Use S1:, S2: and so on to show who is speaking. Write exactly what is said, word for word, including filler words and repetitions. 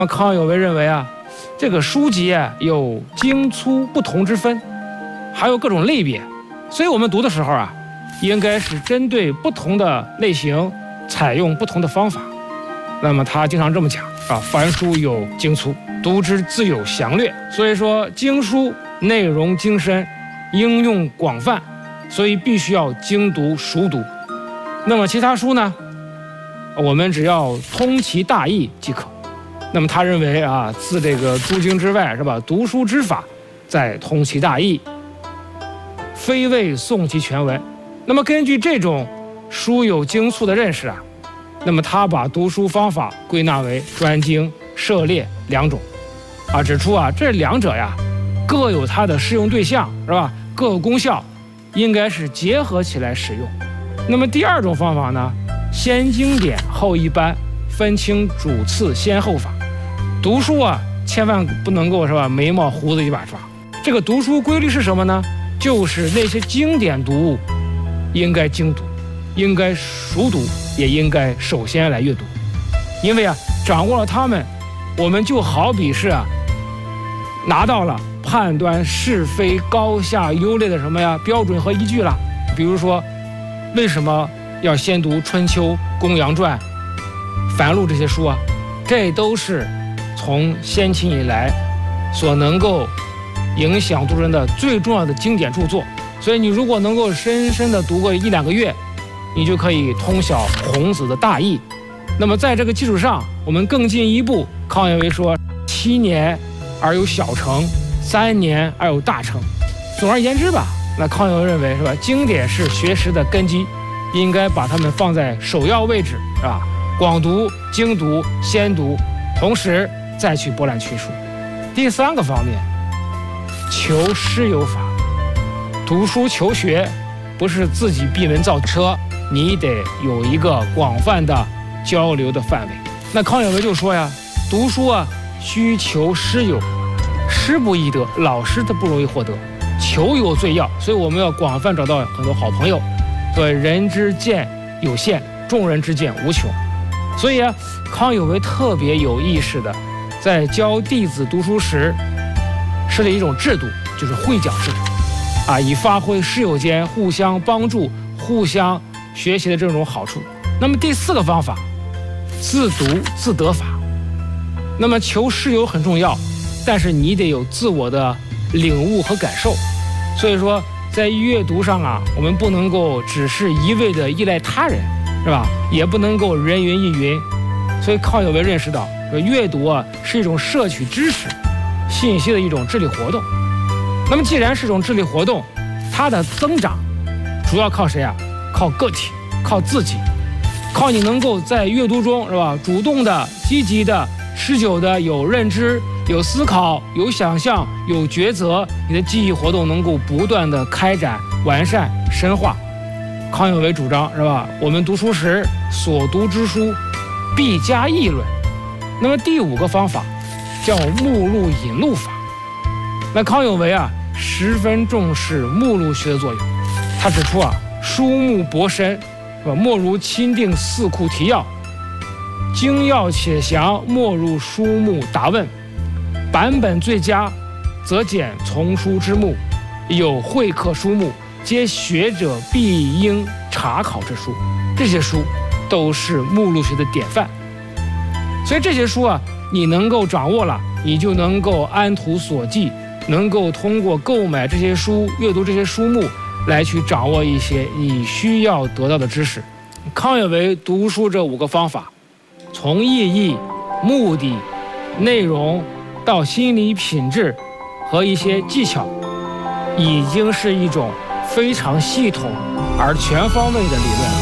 S1: 那康有为认为啊，这个书籍啊有精粗不同之分，还有各种类别，所以我们读的时候啊，应该是针对不同的类型，采用不同的方法。那么他经常这么讲啊，凡书有精粗，读之自有详略。所以说经书内容精深，应用广泛，所以必须要精读熟读。那么其他书呢，我们只要通其大意即可。那么他认为啊，自这个诸经之外，是吧？读书之法，再通其大意，非为诵其全文。那么根据这种书有精粗的认识啊，那么他把读书方法归纳为专精、涉猎两种，啊，指出啊这两者呀各有它的适用对象，是吧？各有功效，应该是结合起来使用。那么第二种方法呢，先经典后一般，分清主次先后法。读书啊，千万不能够是吧眉毛胡子一把抓。这个读书规律是什么呢？就是那些经典读物应该精读，应该熟读，也应该首先来阅读。因为啊，掌握了它们，我们就好比是啊，拿到了判断是非高下优劣的什么呀标准和依据了。比如说，为什么要先读《春秋》《公羊传》《繁露》这些书啊？这都是从先秦以来所能够影响读人的最重要的经典著作。所以你如果能够深深的读个一两个月，你就可以通晓孔子的大义。那么在这个基础上，我们更进一步，康有为说，七年而有小成，三年而有大成。总而言之吧，那康有为认为是吧，经典是学识的根基，应该把它们放在首要位置，是吧？广读、精读、先读，同时再去博览群书。第三个方面，求师有法。读书求学不是自己闭门造车，你得有一个广泛的交流的范围。那康有为就说呀，读书啊需求师友，师不易得，老师他不容易获得，求友最要，所以我们要广泛找到很多好朋友。所以人之见有限，众人之见无穷。所以啊，康有为特别有意识的在教弟子读书时设立一种制度，就是会讲制度啊，以发挥师友间互相帮助、互相学习的这种好处。那么第四个方法，自读自得法。那么求师友很重要，但是你得有自我的领悟和感受。所以说，在阅读上啊，我们不能够只是一味的依赖他人，是吧？也不能够人云亦云。所以康有为认识到，阅读啊是一种摄取知识、信息的一种智力活动。那么既然是一种智力活动，它的增长主要靠谁啊？靠个体，靠自己，靠你能够在阅读中，是吧？主动的、积极的、持久的，有认知、有思考、有想象、有抉择，你的记忆活动能够不断的开展、完善、深化。康有为主张，是吧？我们读书时所读之书必加议论。那么第五个方法叫目录引录法。那康有为啊十分重视目录学的作用。他指出啊，书目博深，是吧？莫如钦定四库提要，精要且详，莫如书目答问。版本最佳，则简从书之目，有会客书目，皆学者必应查考之书。这些书都是目录学的典范。所以这些书啊，你能够掌握了，你就能够按图索骥，能够通过购买这些书、阅读这些书目来去掌握一些你需要得到的知识。康有为读书这五个方法，从意义、目的、内容到心理品质和一些技巧，已经是一种非常系统而全方位的理论。